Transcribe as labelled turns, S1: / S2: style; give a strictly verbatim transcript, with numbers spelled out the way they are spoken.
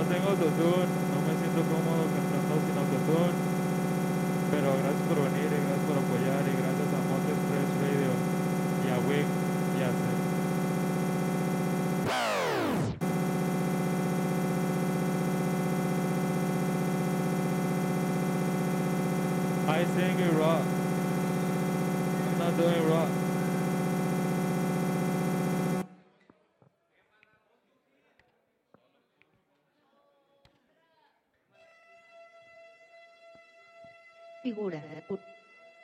S1: tengo autotune, no me siento cómodo cantando sin autotune, pero gracias por venir y gracias por apoyar y gracias a Monte Express Radio y a Wig y a Seth. I sing it rock. I'm not doing rock.
S2: Figura de